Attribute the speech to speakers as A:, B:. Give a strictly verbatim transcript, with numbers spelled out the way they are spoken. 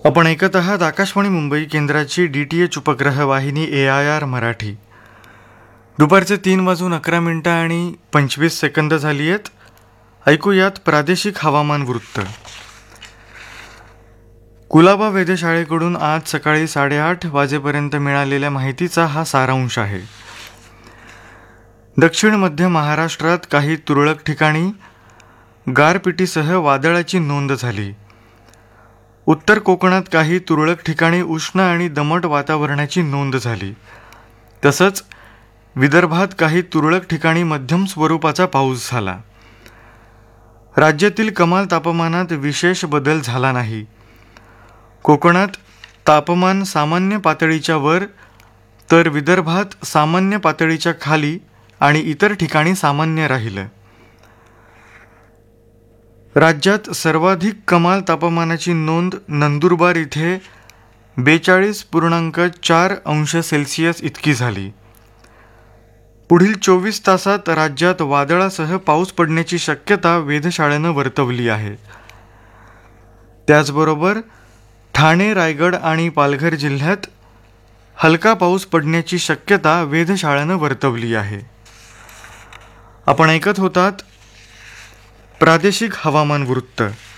A: आपण ऐकत आहात आकाशवाणी मुंबई केंद्राची डी टी एच उपग्रह वाहिनी ए आय आर मराठी. दुपारचे तीन वाजून अकरा मिनिटं आणि पंचवीस सेकंद झाली आहेत. ऐकूयात प्रादेशिक हवामान वृत्त. कुलाबा वेधशाळेकडून आज सकाळी साडेआठ वाजेपर्यंत मिळालेल्या माहितीचा हा सारांश आहे. दक्षिण मध्य महाराष्ट्रात काही तुरळक ठिकाणी गारपिटीसह वादळाची नोंद झाली. उत्तर कोकणात काही तुरळक ठिकाणी उष्ण आणि दमट वातावरणाची नोंद झाली. तसंच विदर्भात काही तुरळक ठिकाणी मध्यम स्वरूपाचा पाऊस झाला. राज्यातील कमाल तापमानात विशेष बदल झाला नाही. कोकणात तापमान सामान्य पातळीच्या वर तर विदर्भात सामान्य पातळीच्या खाली आणि इतर ठिकाणी सामान्य राहिलं. राज्यात सर्वाधिक कमाल तापमानाची नोंद नंदुरबार इथे बेचाळीस पूर्णांक चार अंश सेल्सिअस इतकी झाली. पुढील चोवीस तासात राज्यात वादळासह पाऊस पडण्याची शक्यता वेधशाळेनं वर्तवली आहे. त्याचबरोबर ठाणे, रायगड आणि पालघर जिल्ह्यात हलका पाऊस पडण्याची शक्यता वेधशाळेनं वर्तवली आहे. आपण ऐकत होतात प्रादेशिक हवामान वृत्त.